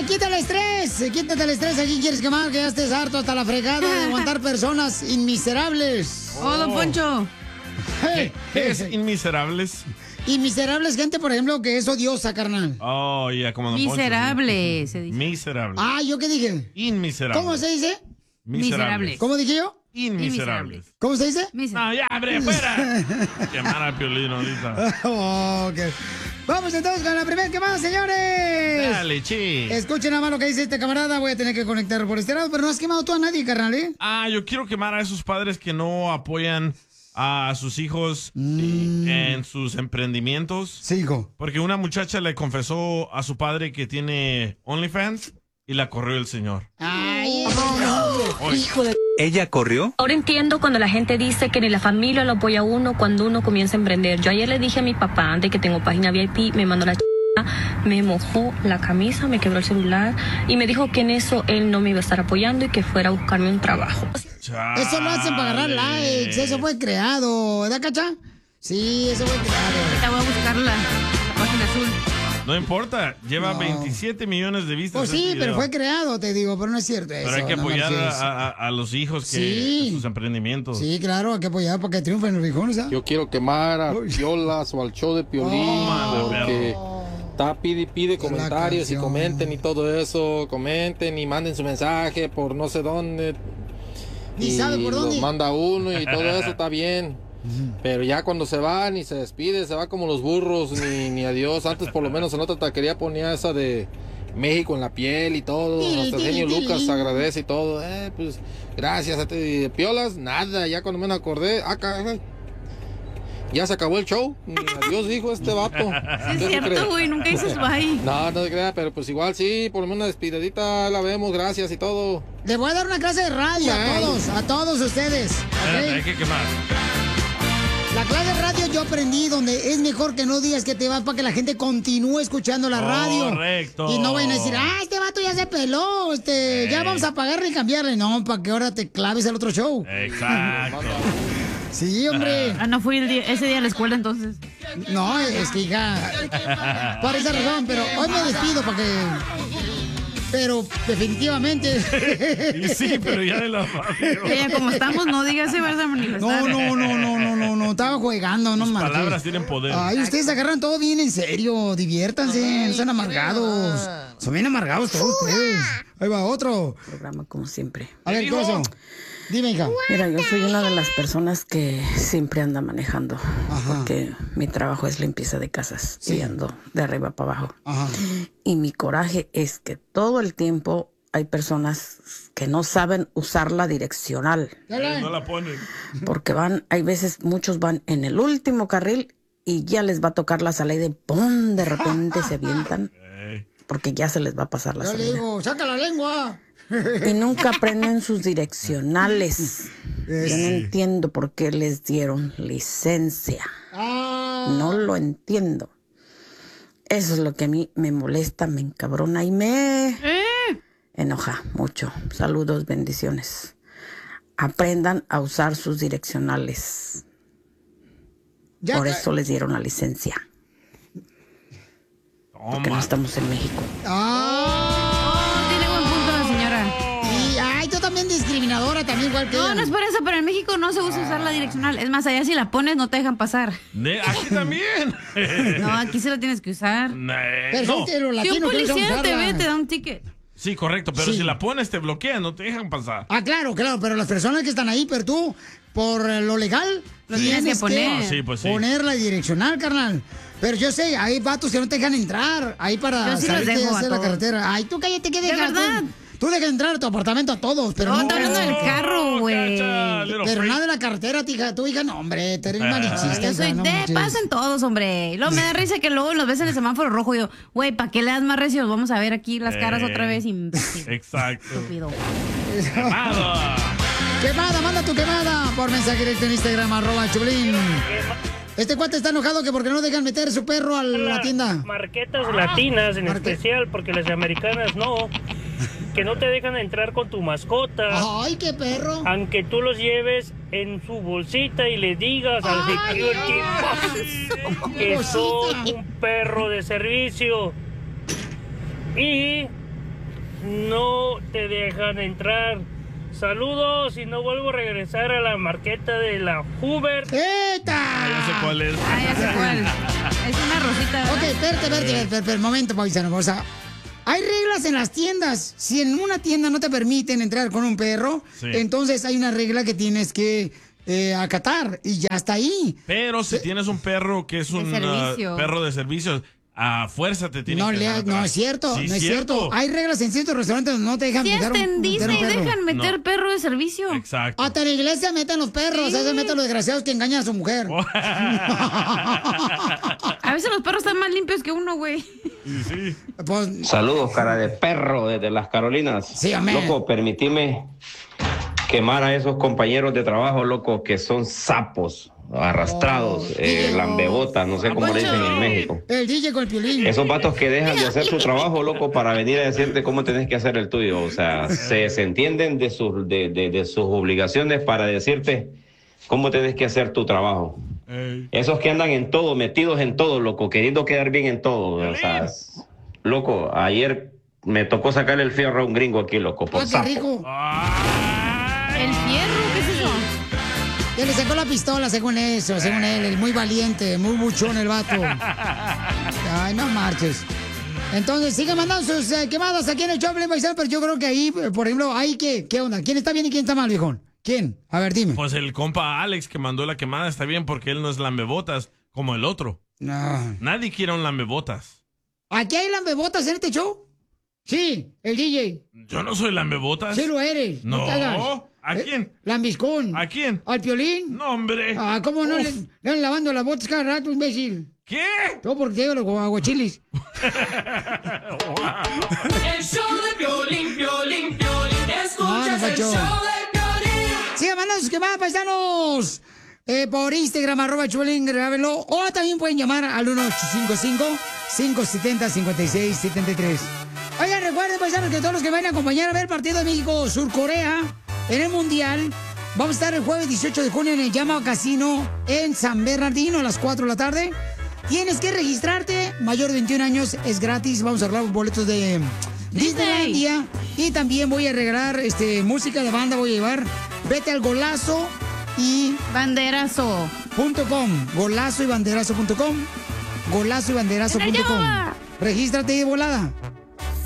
Quítate el estrés. ¿A quién quieres quemar? Que ya estés harto hasta la fregada de aguantar personas inmiserables. ¡Oh, don Poncho! ¿Qué es inmiserables? Inmiserables, gente, por ejemplo, que es odiosa, carnal. Oh, ya, como don Poncho. Miserable, se dice. Miserable. Ah, ¿yo qué dije? Inmiserable. ¿Cómo se dice? Miserables. ¿Cómo dije yo? Inmiserables. ¿Cómo se dice? No, ya, hombre, fuera. Quemar al Piolín ahorita. Oh, okay. Vamos entonces con la primera quemada, señores. Dale, chi. Escuchen nada más lo que dice este camarada. Voy a tener que conectar por este lado, pero no has quemado tú a nadie, carnal, ¿eh? Yo quiero quemar a esos padres que no apoyan a sus hijos en sus emprendimientos. Sí, hijo. Porque una muchacha le confesó a su padre que tiene OnlyFans y la corrió el señor. Ay, hijo de... ¿Ella corrió? Ahora entiendo cuando la gente dice que ni la familia lo apoya a uno cuando uno comienza a emprender. Yo ayer le dije a mi papá, antes que tengo página VIP, me mandó la me mojó la camisa, me quebró el celular y me dijo que en eso él no me iba a estar apoyando y que fuera a buscarme un trabajo. Eso lo hacen para agarrar likes, eso fue creado, ¿verdad, Cacha? Sí, eso fue creado. Ahorita voy a buscar la página azul. No importa, lleva 27 millones de vistas. Pues sí, pero fue creado, te digo, pero no es cierto eso. Pero hay que no apoyar marches. a los hijos que Sí. en sus emprendimientos. Sí, claro, hay que apoyar para que triunfen los viejones, ¿ah? Yo quiero quemar a Piolas o al show de Piolín porque está pide comentarios y comenten y todo eso, comenten y manden su mensaje por no sé dónde. Ni sabe por dónde. Los manda uno y todo eso está bien. Pero ya cuando se va ni se despide, se va como los burros, ni adiós. Antes por lo menos en otra taquería ponía esa de México en la piel y todo. Hasta el genio Lucas agradece y todo. Pues gracias a ti. Piolas, nada, ya cuando me acordé, caray, ya se acabó el show. Adiós, dijo este vato. Sí, es cierto, güey, nunca dices bye. No se crea, pero pues igual sí, por lo menos una despedidita la vemos, gracias y todo. Le voy a dar una clase de radio a todos ustedes. ¿Okay? Hay que quemar. La clase de radio yo aprendí donde es mejor que no digas que te vas para que la gente continúe escuchando la radio. Correcto. Y no vayan a decir, este vato ya se peló, ya vamos a pagarle y cambiarle. No, para que ahora te claves al otro show. Exacto. Sí, hombre. No fui ese día a la escuela entonces. No, es que hija, por esa razón, pero hoy me despido para que... Pero definitivamente. Y sí, pero ya de la radio. Oye, como estamos, no digas si vas a manifestar. No, estaba jugando, no Las marches. palabras tienen poder. Ay, ustedes agarran todo bien en serio, diviértanse, no sean amargados. Son bien amargados todos ustedes. Ahí va otro. Programa como siempre. A ver, ¿qué pasó? Dime, hija. Mira, yo soy una de las personas que siempre anda manejando. Porque mi trabajo es limpieza de casas. Y ando de arriba para abajo. Y mi coraje es que todo el tiempo hay personas que no saben usar la direccional. No la ponen. Porque hay veces, muchos van en el último carril y ya les va a tocar la salida y ¡pum! De repente se avientan. Porque ya se les va a pasar la Yo salida. le digo, saca la lengua. Y nunca aprenden sus direccionales. Yo no entiendo por qué les dieron licencia. No lo entiendo. Eso es lo que a mí me molesta, me encabrona y me enoja mucho. Saludos, bendiciones. Aprendan a usar sus direccionales. Por eso les dieron la licencia. Porque no estamos en México. Tiene buen punto la señora. Y tú también discriminadora, también igual que ella. No es por eso, pero en México no se usa usar la direccional. Es más, allá si la pones no te dejan pasar. Aquí también. No, aquí sí la tienes que usar. No. Si un policía te ve, te da un ticket. Sí, correcto, pero si la pones te bloquean, no te dejan pasar. Claro, pero las personas que están ahí, pero tú, por lo legal, tienes que poner. Sí, pues sí. Poner la direccional, carnal. Pero yo sé, hay vatos que no te dejan entrar ahí para Yo sí saber los qué dejo a hacer la todos. carretera. Ay, tú cállate, ¿qué ¿De dejas? verdad? Tú dejas entrar a tu apartamento a todos, pero no. Está hablando del carro, güey. Pero nada de la carretera, tija. Tú, hija, no, hombre, te eres malichista. Yo soy hija, no de manches. pasen todos, hombre. Y luego me da risa que luego los ves en el semáforo rojo y yo, güey, ¿para qué le das más recios? Vamos a ver aquí las caras otra vez. Exacto. Estúpido. Quemada, manda tu quemada por mensaje directo en Instagram, @Choplin. Este cuate está enojado que porque no dejan meter su perro a la tienda. Marquetas latinas en especial, porque las americanas no. Que no te dejan entrar con tu mascota. ¡Ay, qué perro! Aunque tú los lleves en su bolsita y le digas al security que son un perro de servicio. Y no te dejan entrar. Saludos y no vuelvo a regresar a la marqueta de la Hoover. ¡Eta! Ya sé cuál es. Ya sé cuál. Es una rosita, ¿verdad? Ok, espérate, momento, paisano. O sea, hay reglas en las tiendas. Si en una tienda no te permiten entrar con un perro, entonces hay una regla que tienes que acatar y ya está ahí. Pero si tienes un perro que es un perro de servicios, a fuerza te tiene que dejar no es cierto, sí, no es cierto. Hay reglas en ciertos restaurantes donde no te dejan meter Si en Disney perro. dejan meter perro de servicio. Exacto. Hasta en la iglesia meten los perros, se meten los desgraciados que engañan a su mujer. A veces los perros están más limpios que uno, güey. Sí. Pues, saludos, cara de perro, desde las Carolinas. Sí, amén. Loco, permitime quemar a esos compañeros de trabajo, loco, que son sapos, arrastrados, lambebotas, no sé cómo le dicen en México. El DJ con el Piolín. Esos vatos que dejan de hacer su trabajo, loco, para venir a decirte cómo tenés que hacer el tuyo. O sea, se entienden de sus obligaciones para decirte cómo tenés que hacer tu trabajo. Esos que andan en todo, metidos en todo, loco, queriendo quedar bien en todo. O sea, loco, ayer me tocó sacarle el fierro a un gringo aquí, loco, por ¡Qué sapo. rico! ¿El fierro? ¿Qué es eso? Que le sacó la pistola, según eso, según él. El muy valiente, muy buchón el vato. Ay, no marches. Entonces, sigan mandando sus quemadas aquí en el Choplin, paisano, pero yo creo que ahí, por ejemplo, ahí, ¿qué onda? ¿Quién está bien y quién está mal, viejón? ¿Quién? A ver, dime. Pues el compa Alex que mandó la quemada está bien porque él no es lambebotas como el otro. No. Nadie quiere un lambebotas. ¿Aquí hay lambebotas en este show? Sí, el DJ. Yo no soy lambebotas. Sí lo eres. No. te hagas. ¿A quién? Lambiscón. ¿A quién? ¿Al Piolín? No, hombre. Ah, ¿cómo no le andan lavando las botas cada rato, imbécil? ¿Qué? Todo porque te digo los aguachilis. El show de Piolín, Piolín, Piolín. Escuchas el show de Piolín. Sigan mandando sus quemadas, paisanos. Por Instagram, @Piolín, grábenlo. O también pueden llamar al 1855-570-5673. Oigan, recuerden, paisanos, que todos los que vayan a acompañar a ver el partido de México-Sur-Corea en el Mundial, vamos a estar el jueves 18 de junio en el Yamaha Casino en San Bernardino a las 4 de la tarde. Tienes que registrarte, mayor de 21 años, es gratis. Vamos a arreglar boletos de Disneylandia. Y también voy a regalar música de banda, voy a llevar. Vete al Golazo y banderazo.com. Golazo y banderazo.com. Golazo y banderazo.com. Regístrate de volada.